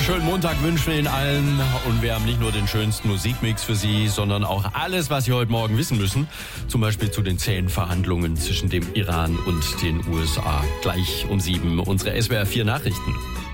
Schönen Montag wünschen wir Ihnen allen und wir haben nicht nur den schönsten Musikmix für Sie, sondern auch alles, was Sie heute Morgen wissen müssen. Zum Beispiel zu den zähen Verhandlungen zwischen dem Iran und den USA. Gleich um 7 unsere SWR 4 Nachrichten.